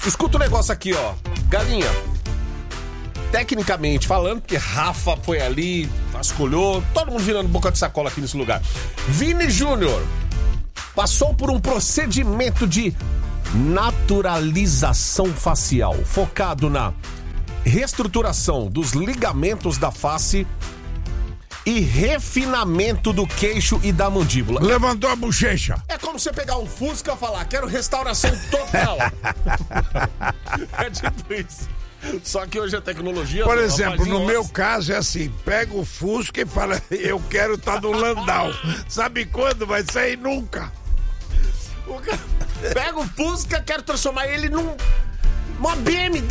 escuta o negócio aqui, ó. Galinha. Tecnicamente falando, porque Rafa foi ali, vasculhou, todo mundo virando boca de sacola aqui nesse lugar. Vini Júnior passou por um procedimento de naturalização facial, focado na reestruturação dos ligamentos da face e refinamento do queixo e da mandíbula. Levantou a bochecha. É como você pegar um Fusca e falar, quero restauração total. É tipo isso. Só que hoje a tecnologia... Por exemplo, no meu caso é assim, pega o Fusca e fala, eu quero estar no Landau. Sabe quando? Vai sair nunca. Pega o Fusca, quero transformar ele numa BMW.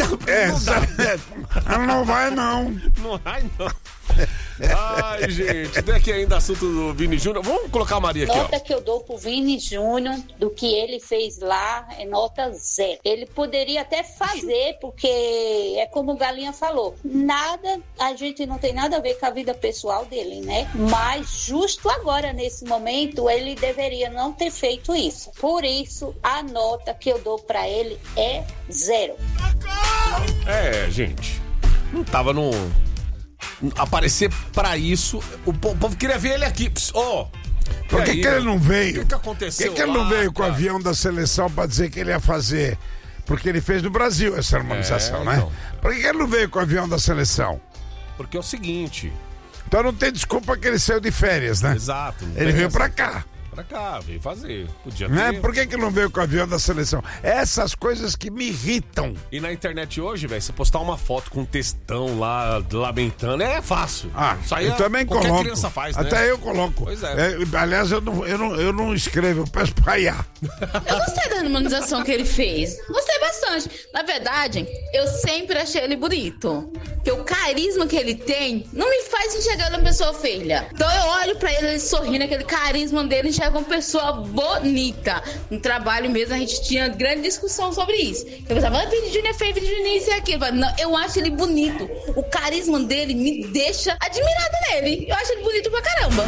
Não vai não. Não vai não. Ai, gente, tem aqui ainda assunto do Vini Júnior. Vamos colocar a Maria aqui, Nota ó. que eu dou pro Vini Júnior do que ele fez lá é nota 0. Ele poderia até fazer, porque é como o Galinha falou, a gente não tem nada a ver com a vida pessoal dele, né? Mas justo agora, nesse momento, ele deveria não ter feito isso. Por isso, a nota que eu dou pra ele é 0. É, gente, não tava no... aparecer pra isso. O povo queria ver ele aqui. Por que ele não veio? O que aconteceu? Por que ele não veio com o avião da seleção pra dizer que ele ia fazer? Porque ele fez no Brasil essa harmonização, né? Então. Por que ele não veio com o avião da seleção? Porque é o seguinte. Então não tem desculpa que ele saiu de férias, né? Exato. Ele veio pra cá. Pra cá, veio fazer. Podia ter. Né? Por que ele não veio com o avião da seleção? Essas coisas que me irritam. E na internet hoje, velho, você postar uma foto com um textão lá, lamentando, é fácil. Isso aí eu também qualquer coloco. Criança faz, né? Até eu coloco. Pois é. Aliás, eu não escrevo, eu peço pra IA. Eu gostei da harmonização que ele fez. Gostei bastante. Na verdade, eu sempre achei ele bonito. Porque o carisma que ele tem não me faz enxergar ele uma pessoa feia. Então eu olho pra ele sorrindo, aquele carisma dele, enxerga uma pessoa bonita. No trabalho mesmo a gente tinha grande discussão sobre isso. Eu pensava, Vini Júnior é feio, Vini Júnior isso e aquilo. Mas não, eu acho ele bonito. O carisma dele me deixa admirada nele. Eu acho ele bonito pra caramba.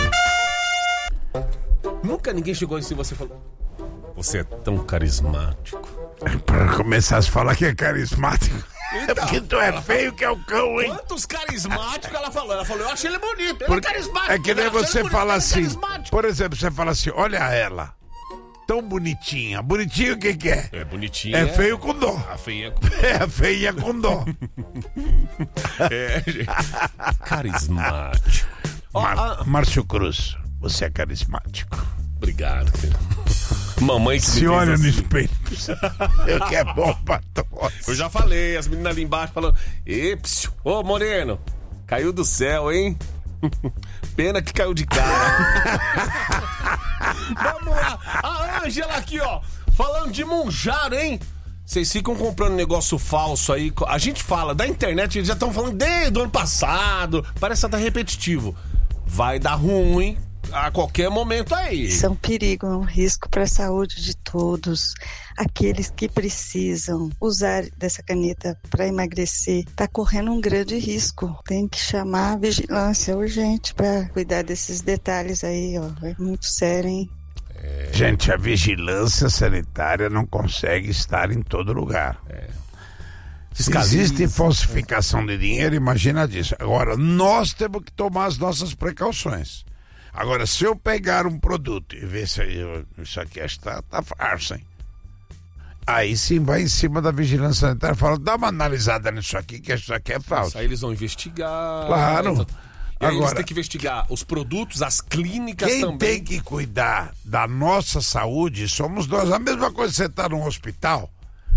Nunca ninguém chegou em si e você falou: você é tão carismático. Pra começar a falar que é carismático. Então, É porque tu é feio que é o cão, hein? Quantos carismáticos ela falou? Ela falou, eu achei ele bonito, ele é carismático. É que nem eu achei você ele fala bonito, ele é assim, carismático. por exemplo, você fala assim, olha ela, tão bonitinha. Bonitinho o que é? É bonitinho. É feio com dó. A feia É feia com dó. É, gente. Carismático. Márcio Cruz, você é carismático. Obrigado, querido. Mamãe que se olha assim. no espelho. Eu que é bom pra tosse. Eu já falei, as meninas ali embaixo falando: ô Moreno, caiu do céu, hein? Pena que caiu de cara. Vamos lá. A Ângela aqui, ó, falando de Monjaro, hein? Vocês ficam comprando negócio falso aí. A gente fala da internet, eles já estão falando desde o ano passado. Parece até repetitivo. Vai dar ruim a qualquer momento aí. Isso é um perigo, é um risco para a saúde de todos. Aqueles que precisam usar dessa caneta para emagrecer, está correndo um grande risco. Tem que chamar a vigilância urgente para cuidar desses detalhes aí, ó. É muito sério, hein? Gente, a vigilância sanitária não consegue estar em todo lugar. Se existe falsificação de dinheiro, imagina disso. Agora, nós temos que tomar as nossas precauções. Agora, se eu pegar um produto e ver se isso aqui tá farsa, hein? Aí sim vai em cima da vigilância sanitária e fala, dá uma analisada nisso aqui, que isso aqui é falso. Aí eles vão investigar. Claro. E aí agora, eles têm que investigar os produtos, as clínicas quem também. tem que cuidar da nossa saúde somos nós. A mesma coisa que você tá num hospital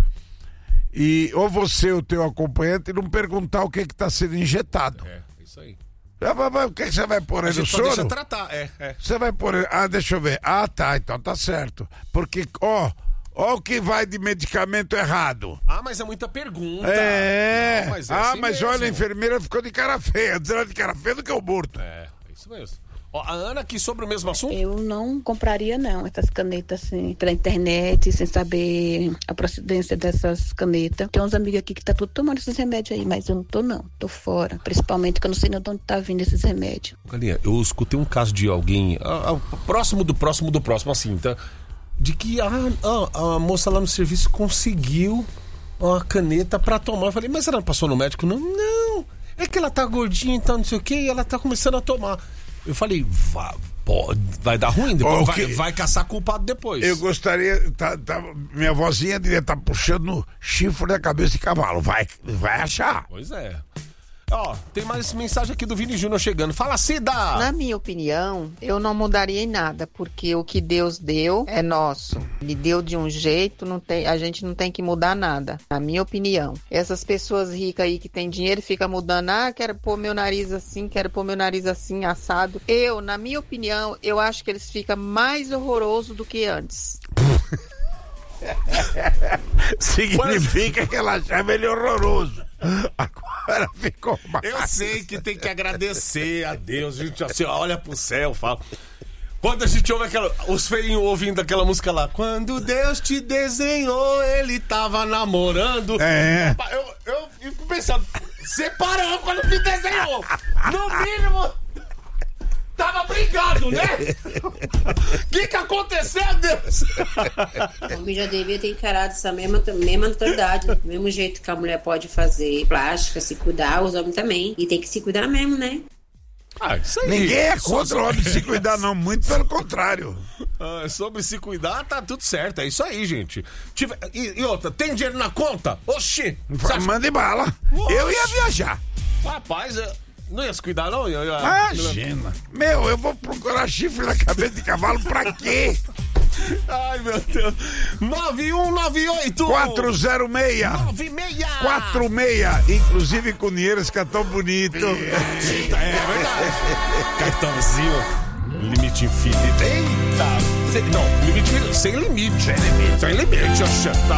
e ou você ou teu acompanhante não perguntar o que está sendo injetado. É, isso aí. O que você vai pôr aí no soro? Deixa tratar, Você vai pôr aí, deixa eu ver. Tá, então tá certo. Porque, ó o que vai de medicamento errado. Mas é muita pergunta. Não, mas assim mas olha, a enfermeira ficou de cara feia. Antes era de cara feia do que o morto. É isso mesmo. Ó, a Ana aqui sobre o mesmo assunto. Eu não compraria não essas canetas assim pela internet, sem saber a procedência dessas canetas. Tem uns amigos aqui que tá tudo tomando esses remédios aí, mas eu não tô não, tô fora. Principalmente que eu não sei de onde tá vindo esses remédios. Galinha, eu escutei um caso de alguém próximo do próximo, assim, tá? de que a moça lá no serviço conseguiu uma caneta pra tomar. Eu falei, mas ela não passou no médico? Não, é que ela tá gordinha, então não sei o que, e ela tá começando a tomar. Eu falei, vai dar ruim, depois vai caçar culpado depois. Eu gostaria, minha vozinha devia estar puxando no chifre da cabeça de cavalo, vai achar. Pois é. Ó, tem mais mensagem aqui do Vini Júnior chegando. Fala, Cida! Na minha opinião, eu não mudaria em nada, porque o que Deus deu é nosso. Ele deu de um jeito, a gente não tem que mudar nada, na minha opinião. Essas pessoas ricas aí que tem dinheiro ficam mudando, quero pôr meu nariz assim, assado. Na minha opinião, eu acho que eles ficam mais horrorosos do que antes. Significa que ela achava ele horroroso. Agora ficou mais. Eu sei que tem que agradecer a Deus. A gente assim, olha pro céu, fala. Quando a gente ouve os feinhos ouvindo aquela música lá, quando Deus te desenhou, ele tava namorando. Eu fico pensando, separou quando me desenhou. No mínimo, tava brigado, né? O que aconteceu, Deus? O homem já devia ter encarado essa mesma naturalidade, do mesmo jeito que a mulher pode fazer plástica, se cuidar, os homens também. E tem que se cuidar mesmo, né? Isso aí. Ninguém é contra o homem se cuidar, não. Muito pelo contrário. Sobre se cuidar, tá tudo certo. É isso aí, gente. E outra, tem dinheiro na conta? Oxi! Manda bala. Oxi. Eu ia viajar. Rapaz, não ia se cuidar, não? Imagina. Eu vou procurar chifre na cabeça de cavalo pra quê? Ai, meu Deus. 9198 406 46. Inclusive com dinheiro, esse cartão bonito. É verdade. Cartãozinho, limite infinito. Eita. Não, limite infinito, sem limite. Sem limite, tá